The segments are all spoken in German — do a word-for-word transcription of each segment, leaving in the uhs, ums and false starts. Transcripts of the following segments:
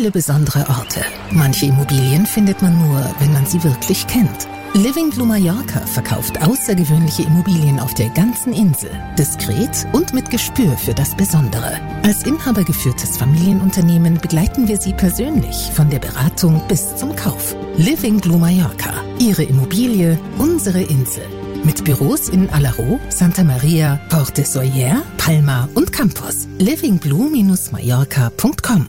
viele besondere Orte. Manche Immobilien findet man nur, wenn man sie wirklich kennt. Living Blue Mallorca verkauft außergewöhnliche Immobilien auf der ganzen Insel. Diskret und mit Gespür für das Besondere. Als inhabergeführtes Familienunternehmen begleiten wir Sie persönlich von der Beratung bis zum Kauf. Living Blue Mallorca. Ihre Immobilie, unsere Insel. Mit Büros in Alaró, Santa Maria, Porte Soyer, Palma und Campos. living blue dash mallorca punkt com.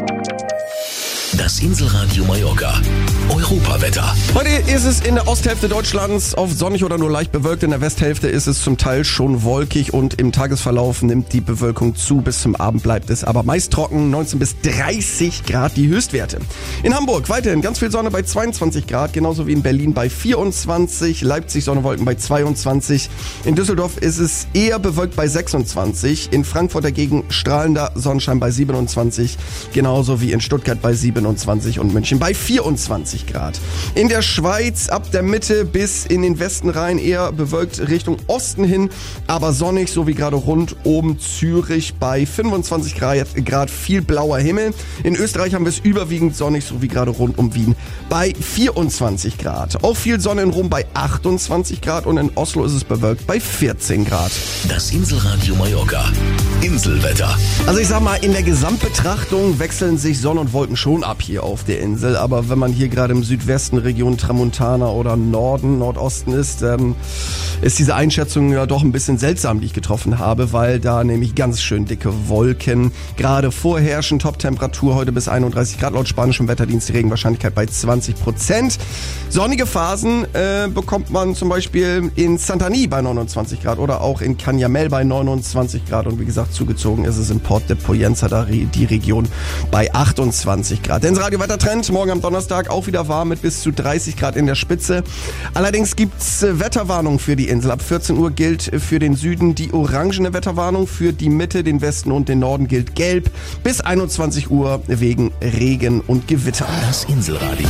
Das Inselradio Mallorca. Europawetter. Heute ist es in der Osthälfte Deutschlands oft sonnig oder nur leicht bewölkt. In der Westhälfte ist es zum Teil schon wolkig und im Tagesverlauf nimmt die Bewölkung zu. Bis zum Abend bleibt es aber meist trocken. neunzehn bis dreißig Grad die Höchstwerte. In Hamburg weiterhin ganz viel Sonne bei zweiundzwanzig Grad, genauso wie in Berlin bei vierundzwanzig. Leipzig Sonnenwolken bei zweiundzwanzig. In Düsseldorf ist es eher bewölkt bei sechsundzwanzig. In Frankfurt dagegen strahlender Sonnenschein bei siebenundzwanzig. Genauso wie in Stuttgart bei siebenundzwanzig und München bei vierundzwanzig Grad. In der Schweiz ab der Mitte bis in den Westen rein eher bewölkt Richtung Osten hin, aber sonnig, so wie gerade rund oben Zürich bei fünfundzwanzig Grad, viel blauer Himmel. In Österreich haben wir es überwiegend sonnig, so wie gerade rund um Wien bei vierundzwanzig Grad. Auch viel Sonne in Rom bei achtundzwanzig Grad und in Oslo ist es bewölkt bei vierzehn Grad. Das Inselradio Mallorca. Inselwetter. Also ich sag mal, in der Gesamtbetrachtung wechseln sich Sonne und Wolken schon ab hier auf der Insel, aber wenn man hier gerade im Südwesten, Region Tramontana oder Norden, Nordosten ist, ähm, ist diese Einschätzung ja doch ein bisschen seltsam, die ich getroffen habe, weil da nämlich ganz schön dicke Wolken gerade vorherrschen. Top-Temperatur heute bis einunddreißig Grad laut spanischem Wetterdienst, die Regenwahrscheinlichkeit bei zwanzig Prozent. Sonnige Phasen äh, bekommt man zum Beispiel in Santany bei neunundzwanzig Grad oder auch in Canyamel bei neunundzwanzig Grad und wie gesagt, zugezogen ist es in Port de Poyenza, da die Region bei achtundzwanzig Grad. Denn Radio Wettertrend, morgen am Donnerstag auch wieder warm mit bis zu dreißig Grad in der Spitze. Allerdings gibt's Wetterwarnung für die Insel. Ab vierzehn Uhr gilt für den Süden die orangene Wetterwarnung, für die Mitte, den Westen und den Norden gilt gelb. Bis einundzwanzig Uhr wegen Regen und Gewitter. Das Inselradio.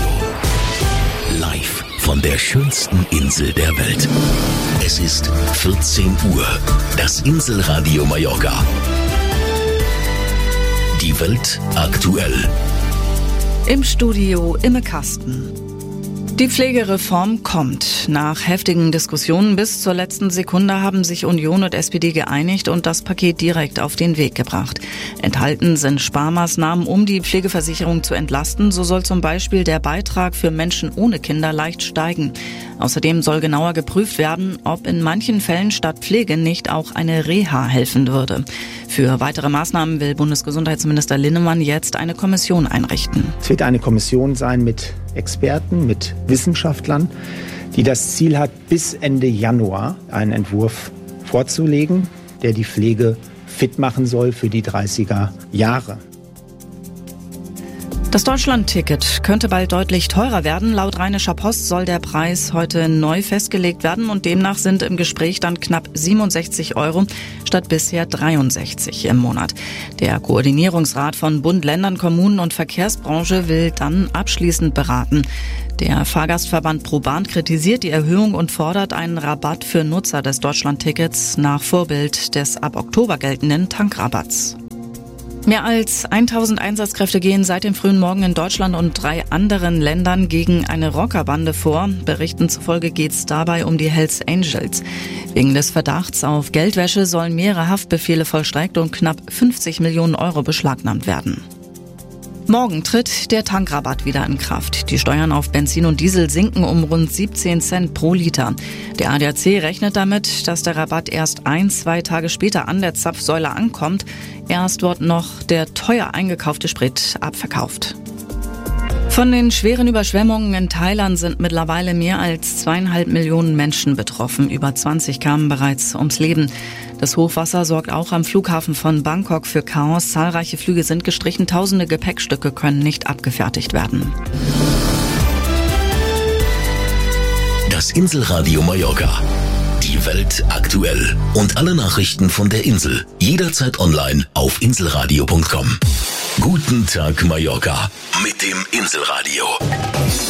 Live von der schönsten Insel der Welt. Es ist vierzehn Uhr. Das Inselradio Mallorca. Die Welt aktuell. Im Studio Imme Kasten. Die Pflegereform kommt. Nach heftigen Diskussionen bis zur letzten Sekunde haben sich Union und S P D geeinigt und das Paket direkt auf den Weg gebracht. Enthalten sind Sparmaßnahmen, um die Pflegeversicherung zu entlasten. So soll zum Beispiel der Beitrag für Menschen ohne Kinder leicht steigen. Außerdem soll genauer geprüft werden, ob in manchen Fällen statt Pflege nicht auch eine Reha helfen würde. Für weitere Maßnahmen will Bundesgesundheitsminister Linnemann jetzt eine Kommission einrichten. Es wird eine Kommission sein mit Experten, mit Wissenschaftlern, die das Ziel hat, bis Ende Januar einen Entwurf vorzulegen, der die Pflege fit machen soll für die dreißiger Jahre. Das Deutschland-Ticket könnte bald deutlich teurer werden. Laut Rheinischer Post soll der Preis heute neu festgelegt werden und demnach sind im Gespräch dann knapp siebenundsechzig Euro statt bisher dreiundsechzig im Monat. Der Koordinierungsrat von Bund, Ländern, Kommunen und Verkehrsbranche will dann abschließend beraten. Der Fahrgastverband ProBahn kritisiert die Erhöhung und fordert einen Rabatt für Nutzer des Deutschland-Tickets nach Vorbild des ab Oktober geltenden Tankrabatts. Mehr als tausend Einsatzkräfte gehen seit dem frühen Morgen in Deutschland und drei anderen Ländern gegen eine Rockerbande vor. Berichten zufolge geht es dabei um die Hells Angels. Wegen des Verdachts auf Geldwäsche sollen mehrere Haftbefehle vollstreckt und knapp fünfzig Millionen Euro beschlagnahmt werden. Morgen tritt der Tankrabatt wieder in Kraft. Die Steuern auf Benzin und Diesel sinken um rund siebzehn Cent pro Liter. Der A D A C rechnet damit, dass der Rabatt erst ein, zwei Tage später an der Zapfsäule ankommt. Erst wird noch der teuer eingekaufte Sprit abverkauft. Von den schweren Überschwemmungen in Thailand sind mittlerweile mehr als zweieinhalb Millionen Menschen betroffen. Über zwanzig kamen bereits ums Leben. Das Hochwasser sorgt auch am Flughafen von Bangkok für Chaos. Zahlreiche Flüge sind gestrichen, tausende Gepäckstücke können nicht abgefertigt werden. Das Inselradio Mallorca. Die Welt aktuell. Und alle Nachrichten von der Insel. Jederzeit online auf inselradio punkt com. Guten Tag Mallorca mit dem Inselradio.